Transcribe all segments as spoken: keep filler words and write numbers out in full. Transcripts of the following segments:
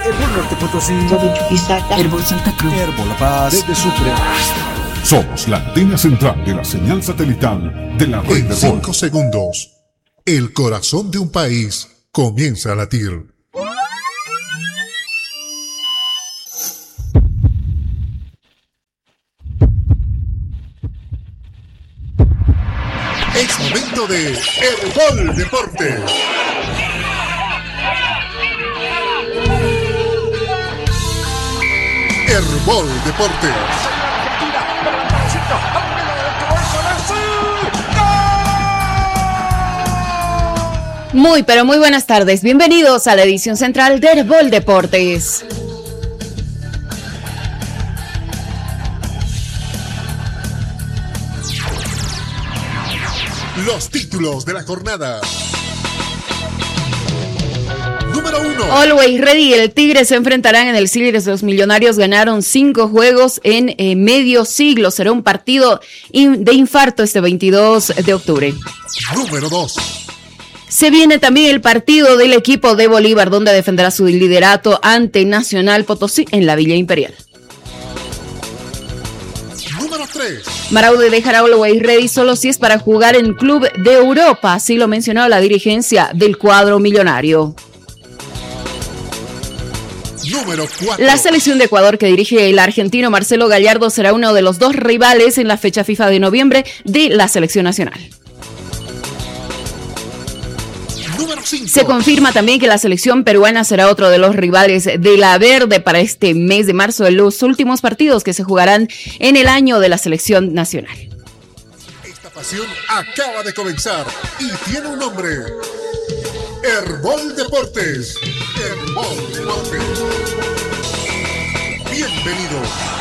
Herbol Norte Potosí, Herbol Santa Cruz, Herbol La Paz, desde Sucre. Somos la antena central de la señal satelital de la red En de cinco segundos, el corazón de un país comienza a latir. Es momento de Herbol Deportes. Herbol Deportes. Muy, pero muy buenas tardes. Bienvenidos a la edición central de Herbol Deportes. Los títulos de la jornada. Número uno. Always Ready y el Tigre se enfrentarán en el Series. Los Millonarios ganaron cinco juegos en eh, medio siglo. Será un partido in- de infarto este veintidós de octubre. Número dos. Se viene también el partido del equipo de Bolívar, donde defenderá su liderato ante Nacional Potosí en la Villa Imperial. Número tres. Maraude dejará Always Ready solo si es para jugar en Club de Europa, así lo mencionó la dirigencia del cuadro millonario. Número cuatro. La selección de Ecuador que dirige el argentino Marcelo Gallardo será uno de los dos rivales en la fecha FIFA de noviembre de la selección nacional. Número cinco. Se confirma también que la selección peruana será otro de los rivales de la Verde para este mes de marzo, de los últimos partidos que se jugarán en el año de la selección nacional. Esta pasión acaba de comenzar y tiene un nombre. Herbol Deportes. Herbol Deportes. Bienvenido.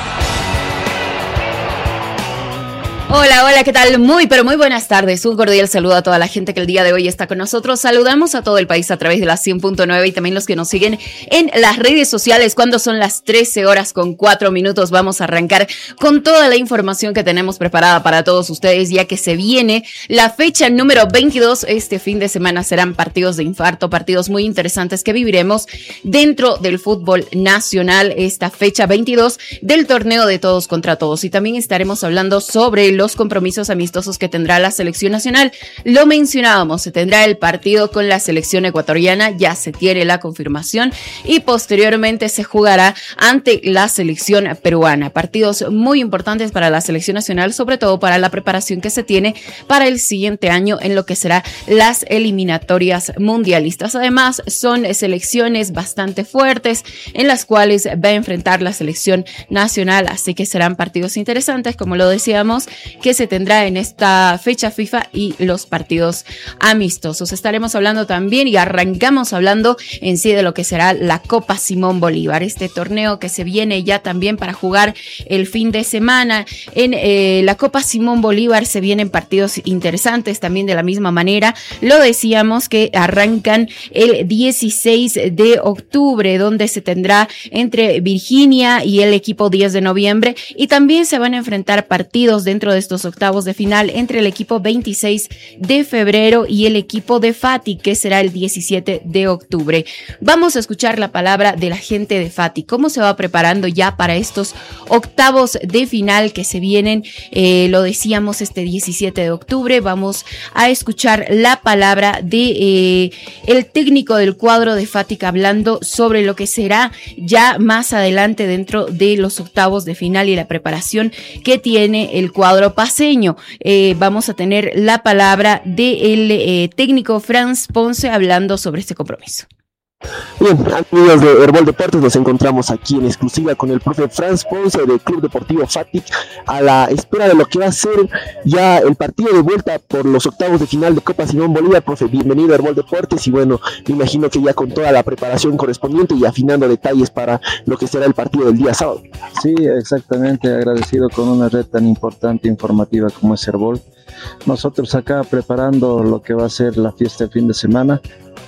Hola, hola, ¿qué tal? Muy, pero muy buenas tardes. Un cordial saludo a toda la gente que el día de hoy está con nosotros. Saludamos a todo el país a través de la cien punto nueve y también los que nos siguen en las redes sociales. Cuando son las trece horas con cuatro minutos, vamos a arrancar con toda la información que tenemos preparada para todos ustedes, ya que se viene la fecha número veintidós. Este fin de semana serán partidos de infarto, partidos muy interesantes que viviremos dentro del fútbol nacional. Esta fecha veintidós del torneo de todos contra todos. Y también estaremos hablando sobre los compromisos amistosos que tendrá la selección nacional. Lo mencionábamos, se tendrá el partido con la selección ecuatoriana, ya se tiene la confirmación, y posteriormente se jugará ante la selección peruana. Partidos muy importantes para la selección nacional, sobre todo para la preparación que se tiene para el siguiente año en lo que será las eliminatorias mundialistas. Además, son selecciones bastante fuertes en las cuales va a enfrentar la selección nacional, así que serán partidos interesantes, como lo decíamos, que se tendrá en esta fecha FIFA y los partidos amistosos. Estaremos hablando también y arrancamos hablando en sí de lo que será la Copa Simón Bolívar, este torneo que se viene ya también para jugar el fin de semana. En eh, la Copa Simón Bolívar se vienen partidos interesantes también de la misma manera. Lo decíamos que arrancan el dieciséis de octubre, donde se tendrá entre Virginia y el equipo diez de noviembre, y también se van a enfrentar partidos dentro de estos octavos de final entre el equipo veintiséis de febrero y el equipo de Fati, que será el diecisiete de octubre. Vamos a escuchar la palabra de la gente de Fati, cómo se va preparando ya para estos octavos de final que se vienen, eh, lo decíamos, este diecisiete de octubre. Vamos a escuchar la palabra de eh, el técnico del cuadro de Fati, hablando sobre lo que será ya más adelante dentro de los octavos de final y la preparación que tiene el cuadro paceño. Eh, vamos a tener la palabra del eh, técnico Franz Ponce hablando sobre este compromiso. Bien, amigos de Herbol Deportes, nos encontramos aquí en exclusiva con el profe Franz Ponce del Club Deportivo Fati, a la espera de lo que va a ser ya el partido de vuelta por los octavos de final de Copa Simón Bolívar. Profe, bienvenido a Herbol Deportes, y bueno, me imagino que ya con toda la preparación correspondiente y afinando detalles para lo que será el partido del día sábado. Sí, exactamente, agradecido con una red tan importante e informativa como es Herbol. Nosotros acá preparando lo que va a ser la fiesta de fin de semana,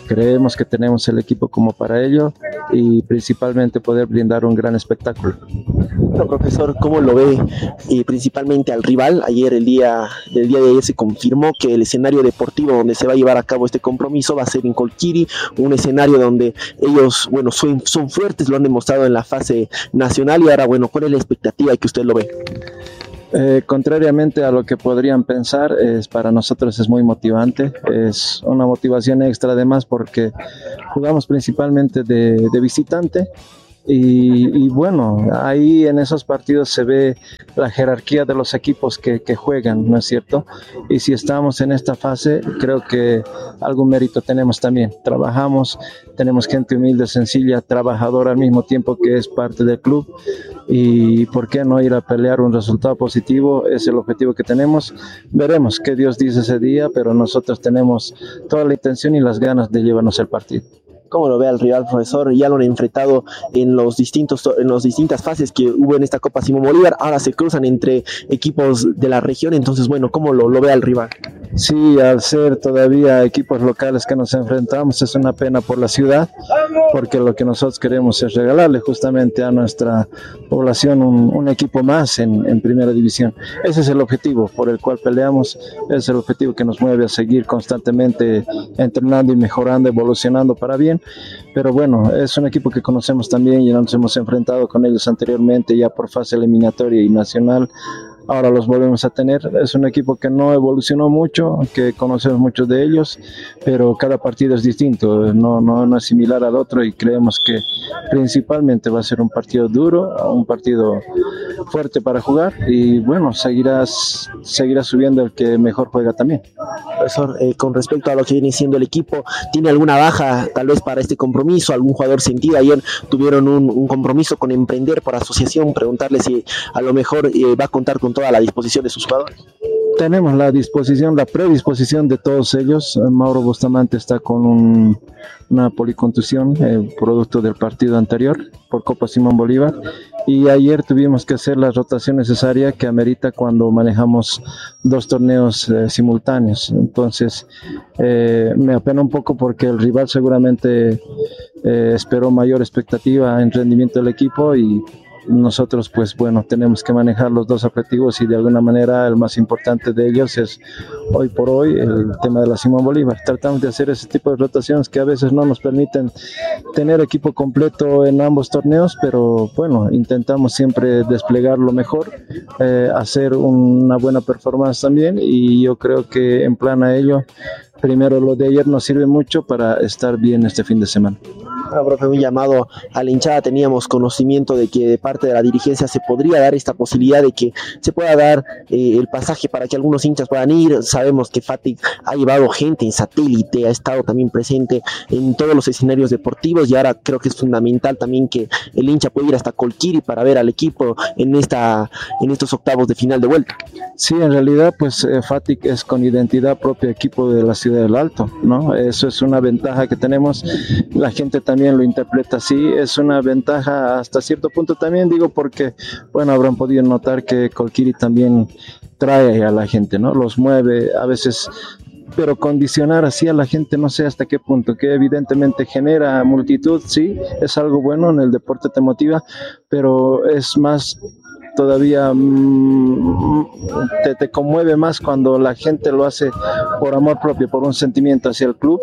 Creemos que tenemos el equipo como para ello y principalmente poder brindar un gran espectáculo. Bueno, profesor, ¿cómo lo ve eh, principalmente al rival? Ayer, el día, el día de ayer se confirmó que el escenario deportivo donde se va a llevar a cabo este compromiso va a ser en Colquiri, un escenario donde ellos, bueno, son, son fuertes, lo han demostrado en la fase nacional y ahora, bueno, ¿cuál es la expectativa de que usted lo ve? Eh, contrariamente a lo que podrían pensar, es, para nosotros es muy motivante, es una motivación extra además porque jugamos principalmente de, de visitante y, y bueno, ahí en esos partidos se ve la jerarquía de los equipos que, que juegan, ¿no es cierto? Y si estamos en esta fase, creo que algún mérito tenemos también. Trabajamos, tenemos gente humilde, sencilla, trabajadora al mismo tiempo que es parte del club. Y por qué no ir a pelear un resultado positivo, es el objetivo que tenemos. Veremos qué Dios dice ese día, pero nosotros tenemos toda la intención y las ganas de llevarnos el partido. ¿Cómo lo ve al rival, profesor? Ya lo han enfrentado en los distintos en las distintas fases que hubo en esta Copa Simón Bolívar, ahora se cruzan entre equipos de la región, entonces bueno, ¿cómo lo, lo ve al rival? Sí, al ser todavía equipos locales que nos enfrentamos es una pena por la ciudad, porque lo que nosotros queremos es regalarle justamente a nuestra población un, un equipo más en, en primera división. Ese es el objetivo por el cual peleamos, es el objetivo que nos mueve a seguir constantemente entrenando y mejorando, evolucionando para bien. Pero bueno, es un equipo que conocemos también y nos hemos enfrentado con ellos anteriormente ya por fase eliminatoria y nacional. Ahora los volvemos a tener. Es un equipo que no evolucionó mucho, que conocemos muchos de ellos, pero cada partido es distinto, no, no, no es similar al otro y creemos que principalmente va a ser un partido duro, un partido fuerte para jugar y bueno, seguirás, seguirá subiendo el que mejor juega también. Profesor, eh, con respecto a lo que viene siendo el equipo, ¿tiene alguna baja tal vez para este compromiso? ¿Algún jugador sentido? Ayer tuvieron un, un compromiso con Emprender por asociación, preguntarle si a lo mejor eh, va a contar con toda la disposición de sus jugadores. Tenemos la disposición, la predisposición de todos ellos. Mauro Bustamante está con un, una policontusión, eh, producto del partido anterior por Copa Simón Bolívar. Y ayer tuvimos que hacer la rotación necesaria que amerita cuando manejamos dos torneos eh, simultáneos. Entonces, eh, me apena un poco porque el rival seguramente eh, esperó mayor expectativa en rendimiento del equipo y nosotros pues bueno tenemos que manejar los dos objetivos y de alguna manera el más importante de ellos es hoy por hoy el tema de la Simón Bolívar. Tratamos de hacer ese tipo de rotaciones que a veces no nos permiten tener equipo completo en ambos torneos, pero bueno, intentamos siempre desplegar lo mejor, eh, hacer una buena performance también y yo creo que en plan a ello primero lo de ayer nos sirve mucho para estar bien este fin de semana. Bueno, profe, un llamado a la hinchada. Teníamos conocimiento de que de parte de la dirigencia se podría dar esta posibilidad de que se pueda dar eh, el pasaje para que algunos hinchas puedan ir. Sabemos que Fatic ha llevado gente en satélite, ha estado también presente en todos los escenarios deportivos y ahora creo que es fundamental también que el hincha pueda ir hasta Colquiri para ver al equipo en, esta, en estos octavos de final de vuelta. Sí, en realidad pues eh, Fatic es con identidad propia equipo de la ciudad del Alto, ¿no? Eso es una ventaja que tenemos, la gente también lo interpreta así, es una ventaja hasta cierto punto también, digo porque, bueno, habrán podido notar que Colquiri también trae a la gente, ¿no? Los mueve, a veces, pero condicionar así a la gente no sé hasta qué punto, que evidentemente genera multitud, sí, es algo bueno, en el deporte te motiva, pero es más todavía mmm, te, te conmueve más cuando la gente lo hace por amor propio, por un sentimiento hacia el club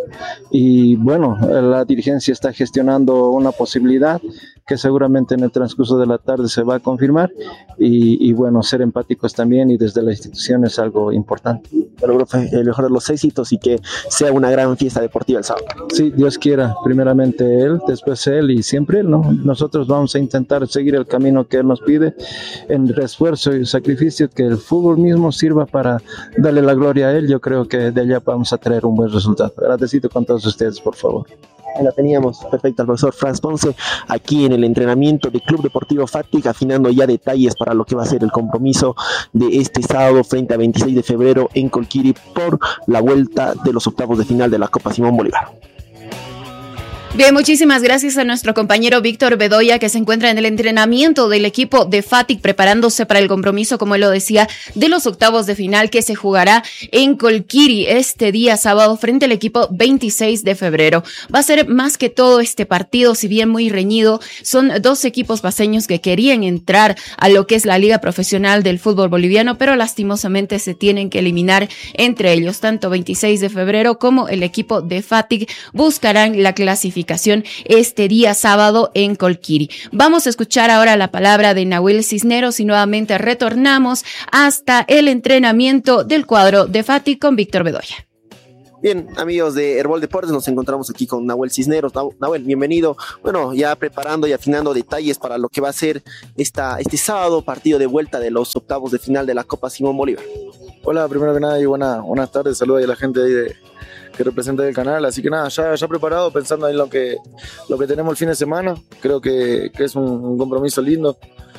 y bueno, la dirigencia está gestionando una posibilidad que seguramente en el transcurso de la tarde se va a confirmar y, y bueno, ser empáticos también y desde la institución es algo importante. Bueno, profe, el mejor de los éxitos y que sea una gran fiesta deportiva el sábado. Sí, Dios quiera, primeramente Él, después Él y siempre Él, ¿no? Nosotros vamos a intentar seguir el camino que Él nos pide en esfuerzo y sacrificio, que el fútbol mismo sirva para darle la gloria a Él. Yo creo que de allá vamos a traer un buen resultado. Agradecido con todos ustedes, por favor. La teníamos perfecta al profesor Franz Ponce aquí en el entrenamiento del Club Deportivo Fatic, afinando ya detalles para lo que va a ser el compromiso de este sábado frente a veintiséis de febrero en Colquiri por la vuelta de los octavos de final de la Copa Simón Bolívar. Bien, muchísimas gracias a nuestro compañero Víctor Bedoya, que se encuentra en el entrenamiento del equipo de Fatic, preparándose para el compromiso, como él lo decía, de los octavos de final que se jugará en Colquiri este día sábado frente al equipo veintiséis de febrero. Va a ser más que todo este partido, si bien muy reñido, son dos equipos paceños que querían entrar a lo que es la Liga Profesional del Fútbol Boliviano, pero lastimosamente se tienen que eliminar entre ellos. Tanto veintiséis de febrero como el equipo de Fatic buscarán la clasificación este día sábado en Colquiri. Vamos a escuchar ahora la palabra de Nahuel Cisneros y nuevamente retornamos hasta el entrenamiento del cuadro de Fatic con Víctor Bedoya. Bien, amigos de Herbol Deportes, nos encontramos aquí con Nahuel Cisneros. Nahuel, bienvenido. Bueno, ya preparando y afinando detalles para lo que va a ser esta, este sábado, partido de vuelta de los octavos de final de la Copa Simón Bolívar. Hola, primero que nada y buena, buenas tardes, saludos a la gente ahí de, que representa el canal, así que nada, ya, ya preparado, pensando en lo que, lo que tenemos el fin de semana. Creo que, que es un, un compromiso lindo.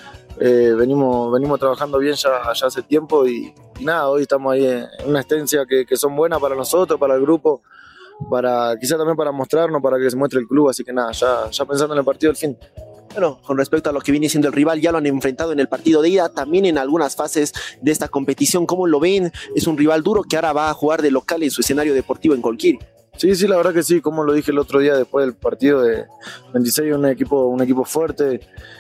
Eh, venimos, venimos trabajando bien ya, ya hace tiempo y, y nada, hoy estamos ahí en una estancia que, que son buenas para nosotros, para el grupo, para quizá también para mostrarnos, para que se muestre el club, así que nada, ya, ya pensando en el partido del fin. Bueno, con respecto a lo que viene siendo el rival, ya lo han enfrentado en el partido de ida, también en algunas fases de esta competición. ¿Cómo lo ven? Es un rival duro que ahora va a jugar de local en su escenario deportivo en Colquiri. Sí, sí, la verdad que sí, como lo dije el otro día después del partido de veintiséis, un equipo, un equipo fuerte,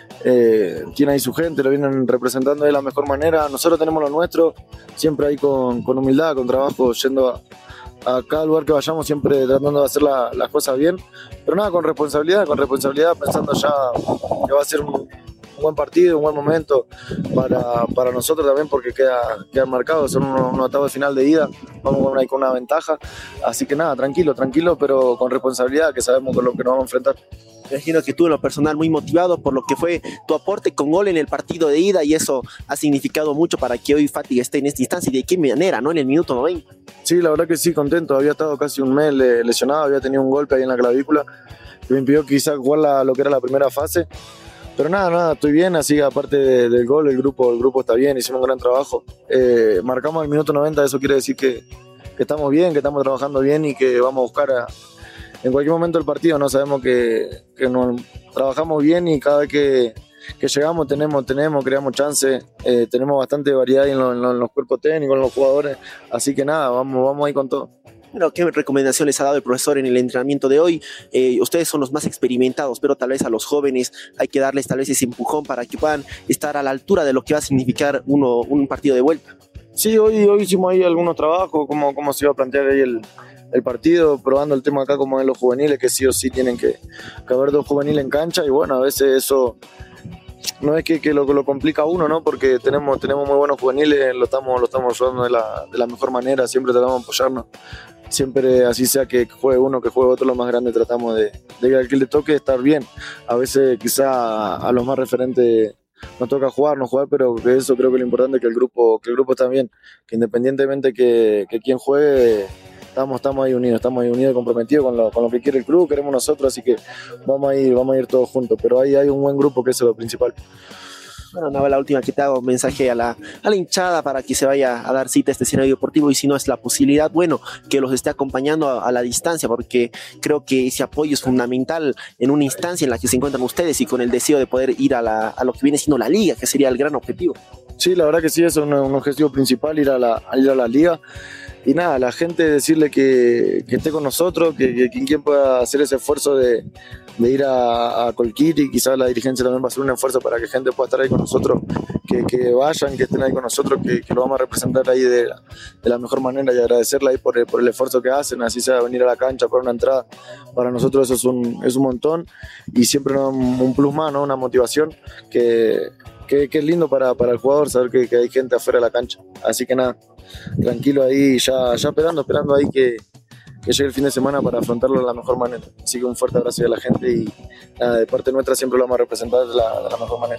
eh, tiene ahí su gente, lo vienen representando de la mejor manera. Nosotros tenemos lo nuestro, siempre ahí con, con humildad, con trabajo, yendo a, a cada lugar que vayamos, siempre tratando de hacer la, las cosas bien, pero nada, con responsabilidad, con responsabilidad, pensando ya que va a ser un, un buen partido, un buen momento para, para nosotros también, porque queda, queda marcado, son unos, unos octavos de final de ida, vamos con una, con una ventaja, así que nada, tranquilo, tranquilo, pero con responsabilidad, que sabemos con lo que nos vamos a enfrentar. Me imagino que tú en lo personal muy motivado por lo que fue tu aporte con gol en el partido de ida, y eso ha significado mucho para que hoy Fatic esté en esta instancia, y de qué manera, ¿no? En el minuto noventa. Sí, la verdad que sí, contento, había estado casi un mes lesionado, había tenido un golpe ahí en la clavícula que me impidió quizás jugar la, lo que era la primera fase, pero nada, nada, estoy bien, así aparte de, del gol, el grupo, el grupo está bien, hicimos un gran trabajo, eh, marcamos el minuto noventa, eso quiere decir que, que estamos bien, que estamos trabajando bien y que vamos a buscar a, en cualquier momento del partido, no sabemos que, que nos trabajamos bien y cada vez que, que llegamos tenemos, tenemos, creamos chances, eh, tenemos bastante variedad en, lo, en, lo, en los cuerpos técnicos, en los jugadores, así que nada, vamos, vamos ahí con todo. Bueno, ¿qué recomendación les ha dado el profesor en el entrenamiento de hoy? Eh, ustedes son los más experimentados, pero tal vez a los jóvenes hay que darles tal vez ese empujón para que puedan estar a la altura de lo que va a significar uno, un partido de vuelta. Sí, hoy, hoy hicimos ahí algunos trabajos, cómo, cómo se iba a plantear ahí el, el partido, probando el tema acá como en los juveniles, que sí o sí tienen que, que haber dos juveniles en cancha, y bueno, a veces eso no es que, que lo, lo complica a uno, ¿no? Porque tenemos, tenemos muy buenos juveniles, lo estamos, lo estamos ayudando de la, de la mejor manera, siempre tratamos de apoyarnos. Siempre, así sea que juegue uno, que juegue otro, lo más grande, tratamos de, de que al que le toque estar bien. A veces quizá a los más referentes nos toca jugar, no jugar, pero que eso creo que lo importante es que el grupo, que el grupo está bien, que independientemente que, que quien juegue, estamos, estamos ahí unidos, estamos ahí unidos y comprometidos con lo, con lo que quiere el club, queremos nosotros, así que vamos a ir, vamos a ir todos juntos, pero ahí hay un buen grupo, que eso es lo principal. Bueno, Nava, la última que te hago, mensaje a la, a la hinchada para que se vaya a dar cita a este escenario deportivo, y si no es la posibilidad, bueno, que los esté acompañando a, a la distancia, porque creo que ese apoyo es fundamental en una instancia en la que se encuentran ustedes y con el deseo de poder ir a, la, a lo que viene siendo la liga, que sería el gran objetivo. Sí, la verdad que sí, eso es un, un objetivo principal, ir a la, a ir a la liga. Y nada, la gente decirle que, que esté con nosotros, que, que, que quien pueda hacer ese esfuerzo de, de ir a, a Colquiri, quizás la dirigencia también va a hacer un esfuerzo para que gente pueda estar ahí con nosotros, que, que vayan, que estén ahí con nosotros, que, que lo vamos a representar ahí de, de la mejor manera, y agradecerle ahí por el, por el esfuerzo que hacen, así sea venir a la cancha por una entrada, para nosotros eso es un, es un montón, y siempre un, un plus más, ¿no? Una motivación que, que, que es lindo para, para el jugador saber que, que hay gente afuera de la cancha, así que nada, tranquilo ahí, ya, ya esperando, esperando ahí que, que llegue el fin de semana para afrontarlo de la mejor manera. Así que un fuerte abrazo a la gente y nada, de parte nuestra siempre lo vamos a representar de la, de la mejor manera.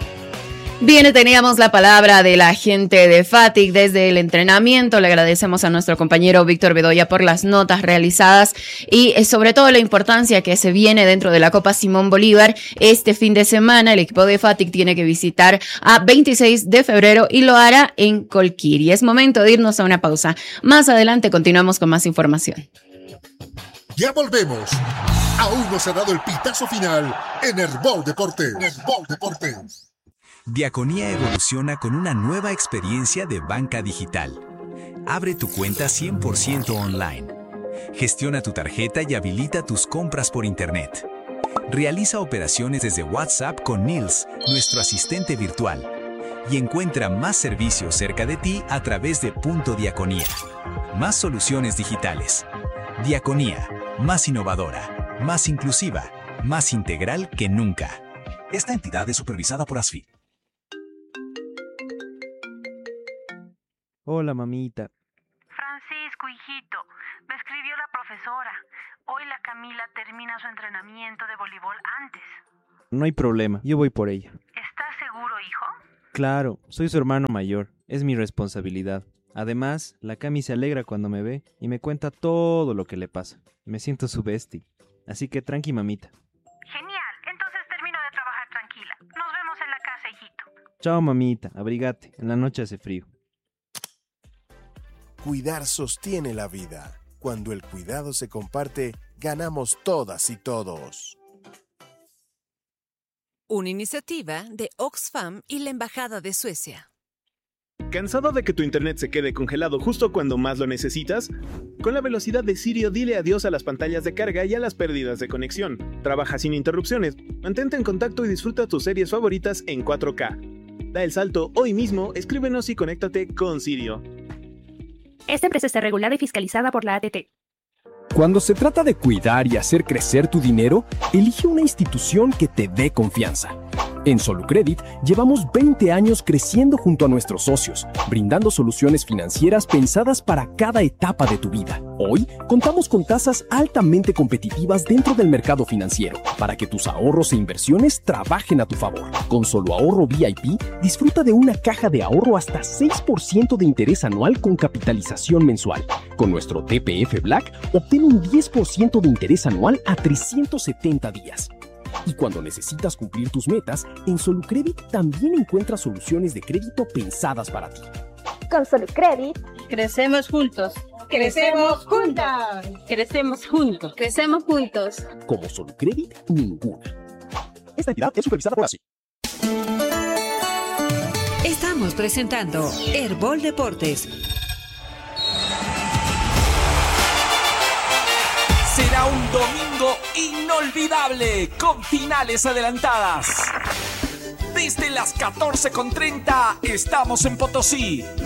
Bien, teníamos la palabra de la gente de Fatic desde el entrenamiento. Le agradecemos a nuestro compañero Víctor Bedoya por las notas realizadas y sobre todo la importancia que se viene dentro de la Copa Simón Bolívar. Este fin de semana el equipo de Fatic tiene que visitar a veintiséis de febrero y lo hará en Colquiri. Es momento de irnos a una pausa. Más adelante continuamos con más información. Ya volvemos. Aún no se ha dado el pitazo final en Herbol Deportes. Herbol Deportes. Diaconía evoluciona con una nueva experiencia de banca digital. Abre tu cuenta cien por ciento online. Gestiona tu tarjeta y habilita tus compras por Internet. Realiza operaciones desde WhatsApp con Nils, nuestro asistente virtual. Y encuentra más servicios cerca de ti a través de Punto Diaconía. Más soluciones digitales. Diaconía, más innovadora, más inclusiva, más integral que nunca. Esta entidad es supervisada por ASFI. Hola, mamita. Francisco, hijito, me escribió la profesora. Hoy la Camila termina su entrenamiento de voleibol antes. No hay problema, yo voy por ella. ¿Estás seguro, hijo? Claro, soy su hermano mayor, es mi responsabilidad. Además, la Cami se alegra cuando me ve y me cuenta todo lo que le pasa. Me siento su bestie, así que tranqui, mamita. Genial, entonces termino de trabajar tranquila. Nos vemos en la casa, hijito. Chao, mamita, abrigate, en la noche hace frío. Cuidar sostiene la vida. Cuando el cuidado se comparte, ganamos todas y todos. Una iniciativa de Oxfam y la Embajada de Suecia. ¿Cansado de que tu internet se quede congelado justo cuando más lo necesitas? Con la velocidad de Sirio, dile adiós a las pantallas de carga y a las pérdidas de conexión. Trabaja sin interrupciones, mantente en contacto y disfruta tus series favoritas en cuatro K. Da el salto hoy mismo, escríbenos y conéctate con Sirio. Esta empresa está regulada y fiscalizada por la A T T. Cuando se trata de cuidar y hacer crecer tu dinero, elige una institución que te dé confianza. En Solucredit llevamos veinte años creciendo junto a nuestros socios, brindando soluciones financieras pensadas para cada etapa de tu vida. Hoy contamos con tasas altamente competitivas dentro del mercado financiero para que tus ahorros e inversiones trabajen a tu favor. Con Solo Ahorro V I P, disfruta de una caja de ahorro hasta seis por ciento de interés anual con capitalización mensual. Con nuestro T P F Black, obtén un diez por ciento de interés anual a trescientos setenta días. Y cuando necesitas cumplir tus metas, en Solucredit también encuentras soluciones de crédito pensadas para ti. Con Solucredit, crecemos juntos. ¡Crecemos juntas! Crecemos juntos. Crecemos juntos. Como Solucredit, ninguna. Esta entidad es supervisada por ASFI. Estamos presentando Herbol Deportes. Será un domingo inolvidable con finales adelantadas. Desde las catorce con treinta estamos en Potosí,